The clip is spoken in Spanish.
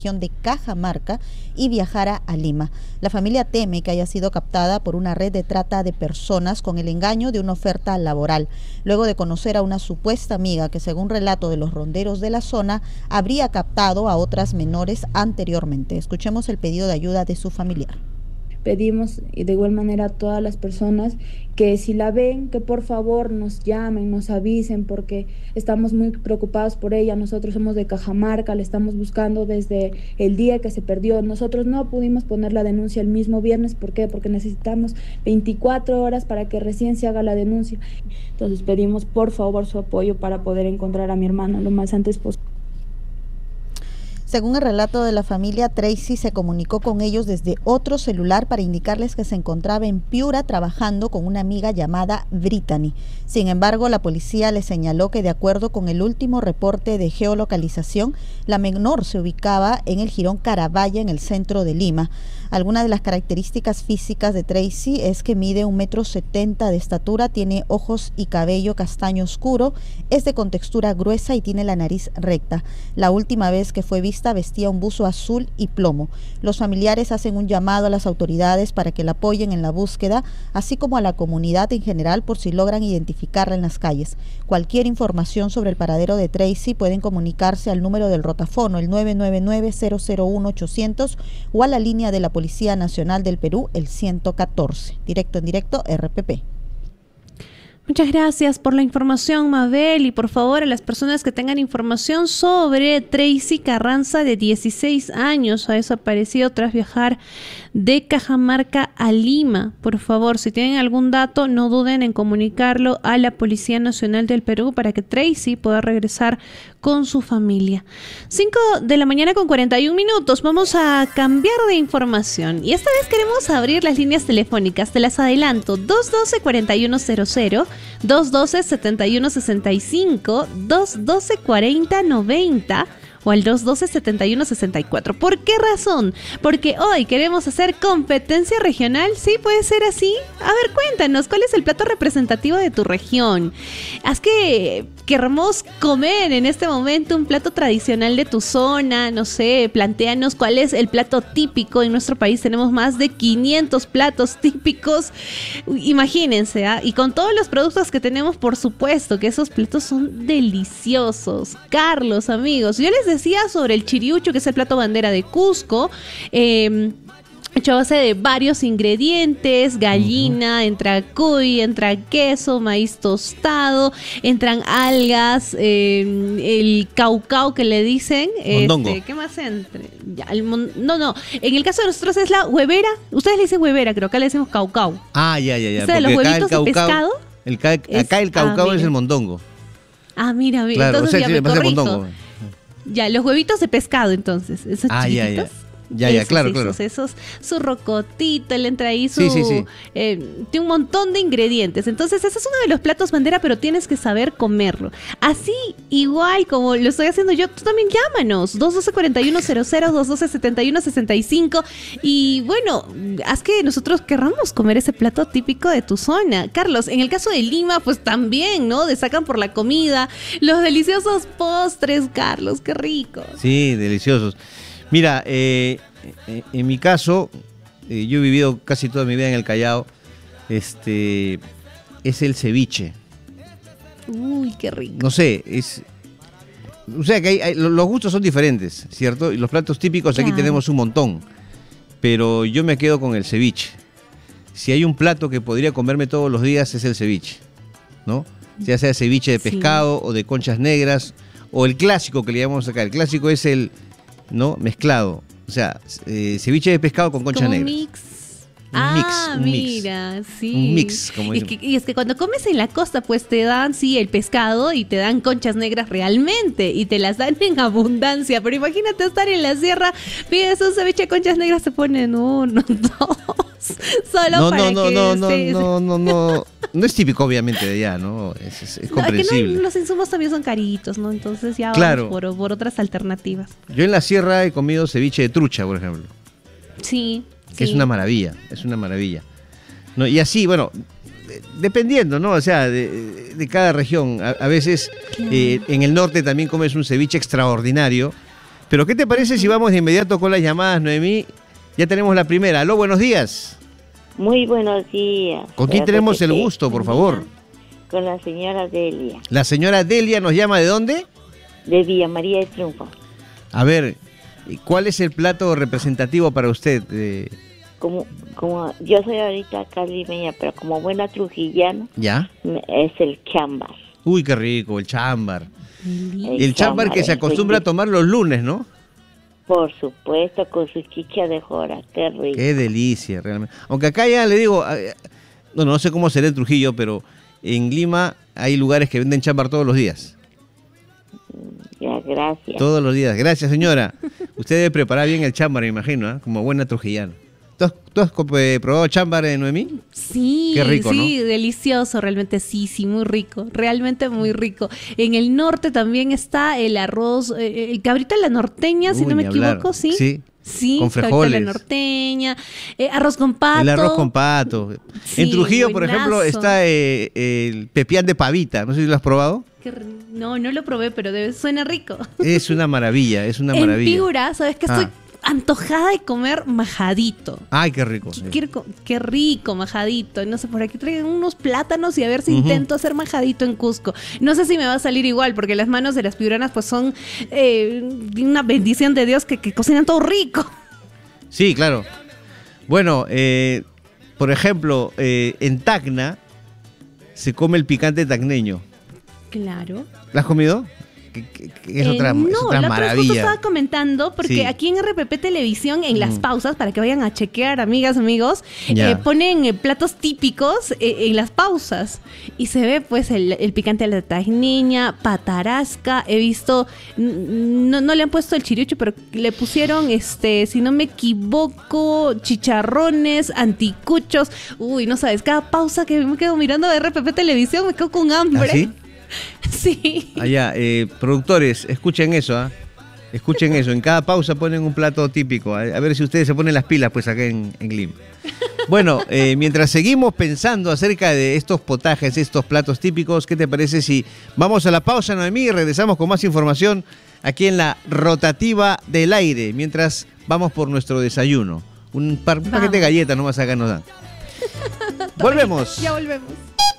de Cajamarca y viajara a Lima. La familia teme que haya sido captada por una red de trata de personas con el engaño de una oferta laboral, luego de conocer a una supuesta amiga que, según relato de los ronderos de la zona, habría captado a otras menores anteriormente. Escuchemos el pedido de ayuda de su familiar. Pedimos de igual manera a todas las personas que si la ven, que por favor nos llamen, nos avisen, porque estamos muy preocupados por ella. Nosotros somos de Cajamarca, la estamos buscando desde el día que se perdió. Nosotros no pudimos poner la denuncia el mismo viernes. ¿Por qué? Porque necesitamos 24 horas para que recién se haga la denuncia. Entonces pedimos por favor su apoyo para poder encontrar a mi hermana lo más antes posible. Según el relato de la familia, Tracy se comunicó con ellos desde otro celular para indicarles que se encontraba en Piura trabajando con una amiga llamada Brittany. Sin embargo, la policía le señaló que, de acuerdo con el último reporte de geolocalización, la menor se ubicaba en el jirón Carabaya, en el centro de Lima. Algunas de las características físicas de Tracy es que mide 1,70 m de estatura, tiene ojos y cabello castaño oscuro, es de contextura gruesa y tiene la nariz recta. La última vez que fue vista vestía un buzo azul y plomo. Los familiares hacen un llamado a las autoridades para que la apoyen en la búsqueda, así como a la comunidad en general por si logran identificarla en las calles. Cualquier información sobre el paradero de Tracy pueden comunicarse al número del rotafono, el 999-001-800, o a la línea de la Policía Nacional del Perú, el 114. Directo en directo, RPP. Muchas gracias por la información, Mabel, y por favor a las personas que tengan información sobre Tracy Carranza, de 16 años, ha desaparecido tras viajar de Cajamarca a Lima. Por favor, si tienen algún dato, no duden en comunicarlo a la Policía Nacional del Perú para que Tracy pueda regresar con su familia. 5:41 a.m. Vamos a cambiar de información y esta vez queremos abrir las líneas telefónicas. Te las adelanto: 212-4100, 212-7165, 212-4090 o al 212-7164. ¿Por qué razón? Porque hoy queremos hacer competencia regional. ¿Sí puede ser así? A ver, cuéntanos, ¿cuál es el plato representativo de tu región? Haz que queremos comer en este momento un plato tradicional de tu zona. No sé, plantéanos cuál es el plato típico. En nuestro país tenemos más de 500 platos típicos. Imagínense, ¿eh? Y con todos los productos que tenemos, por supuesto que esos platos son deliciosos. Carlos, amigos, yo les decía sobre el chiriucho, que es el plato bandera de Cusco, hecho a base de varios ingredientes: gallina, entra cuy, entra queso, maíz tostado, entran algas, el caucao que le dicen, ¿qué más entra? Ya, no, en el caso de nosotros es la huevera. Ustedes le dicen huevera, creo, acá le decimos caucao. Ya. O sea, los huevitos de pescado. Acá el caucao es el mondongo. Mira, claro, entonces ya me corrijo. Ya, los huevitos de pescado, entonces, esos chiquititos. Claro. Esos, su rocotito, le entra ahí sí. tiene un montón de ingredientes. Entonces, ese es uno de los platos bandera, pero tienes que saber comerlo. Así, igual como lo estoy haciendo yo, tú también llámanos, 212-4100, 212-7165. Y bueno, haz que nosotros querramos comer ese plato típico de tu zona. Carlos, en el caso de Lima, pues también, ¿no? Destacan por la comida, los deliciosos postres, Carlos, qué rico. Sí, deliciosos. Mira, en mi caso, yo he vivido casi toda mi vida en el Callao, es el ceviche. Uy, qué rico. No sé, o sea que los gustos son diferentes, ¿cierto? Y los platos típicos aquí tenemos un montón, pero yo me quedo con el ceviche. Si hay un plato que podría comerme todos los días, es el ceviche, ¿no? Ya sea ceviche de pescado o de conchas negras, o el clásico que le llamamos acá. El clásico es el... ¿no? Mezclado. O sea, ceviche de pescado con concha negra. Un mira, sí. Un mix, como y es que cuando comes en la costa, pues te dan, el pescado y te dan conchas negras realmente, y te las dan en abundancia. Pero imagínate estar en la sierra, pides un ceviche de conchas negras, se ponen 1, 2, solo para No. No es típico, obviamente, de allá, ¿no? Es comprensible. Es que los insumos también son caritos, ¿no? Entonces ya claro, vamos por otras alternativas. Yo en la sierra he comido ceviche de trucha, por ejemplo. Sí. Que es una maravilla. ¿No? Y así, bueno, dependiendo, ¿no? O sea, de cada región. A veces en el norte también comes un ceviche extraordinario, Pero ¿qué te parece si vamos de inmediato con las llamadas, Noemí? Ya tenemos la primera. Aló, buenos días. Muy buenos días. ¿Con quién tenemos el gusto, por favor? Con la señora Delia. La señora Delia nos llama ¿de dónde? De Villa María de Triunfo. A ver, ¿cuál es el plato representativo para usted? Como yo soy ahorita calimeña, pero como buena trujillana, ¿Ya? es el chámbar. Uy, qué rico, el chámbar. El chámbar que se acostumbra a tomar los lunes, ¿no? Por supuesto, con su chicha de jora, qué rico. Qué delicia, realmente. Aunque acá ya le digo, no sé cómo será en Trujillo, pero en Lima hay lugares que venden chámbar todos los días. Ya, gracias. Todos los días. Gracias, señora. Usted debe preparar bien el chámbar, me imagino, ¿eh? Como buena trujillana. ¿Tú has probado chámbar, Noemí? Sí, qué rico, sí, ¿no? Delicioso, realmente sí, muy rico, realmente muy rico. En el norte también está el arroz, el cabrito a la norteña, si no me equivoco, ¿sí? Sí. Sí, con frijoles. La norteña, arroz con pato. El arroz con pato. Sí, en Trujillo, por buenazo. ejemplo, está el pepián de pavita. No sé si lo has probado. No lo probé, pero suena rico. Es una maravilla, es una En maravilla. Piura, ¿sabes qué? Estoy antojada de comer majadito. Ay, qué rico. Qué rico, majadito. No sé, por aquí traigan unos plátanos y a ver si intento hacer majadito en Cusco. No sé si me va a salir igual, porque las manos de las piuranas pues son una bendición de Dios que cocinan todo rico. Sí, claro. Bueno, por ejemplo, en Tacna se come el picante tacneño. Claro. ¿Lo has comido? Que es otra, no, es otra la maravilla. otra estaba comentando porque Sí. aquí en RPP Televisión, en las pausas, para que vayan a chequear, amigas, amigos, Ya. ponen platos típicos en las pausas y se ve pues el picante a la tacneña, patarasca, he visto, no le han puesto el chiriucho, pero le pusieron, si no me equivoco, chicharrones, anticuchos, uy, no sabes, cada pausa que me quedo mirando de RPP Televisión me quedo con hambre. ¿Ah, sí? Sí. Allá, productores, escuchen eso, ¿ah? Escuchen eso, en cada pausa ponen un plato típico, a ver si ustedes se ponen las pilas pues acá en Lima. Bueno, mientras seguimos pensando acerca de estos potajes, estos platos típicos, ¿qué te parece si vamos a la pausa, Noemí, y regresamos con más información aquí en la rotativa del aire, mientras vamos por nuestro desayuno? Un paquete de galletas nomás acá nos dan. Volvemos. Ya volvemos.